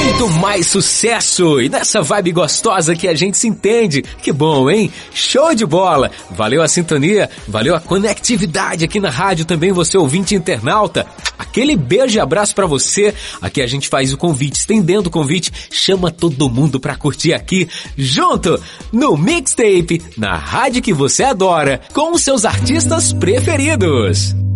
Muito mais sucesso e nessa vibe gostosa que a gente se entende. Que bom, hein? Show de bola! Valeu a sintonia, valeu a conectividade aqui na rádio também, você ouvinte internauta. Aquele beijo e abraço pra você. Aqui a gente faz o convite, estendendo o convite, chama todo mundo pra curtir aqui, junto no Mixtape, na rádio que você adora, com os seus artistas preferidos.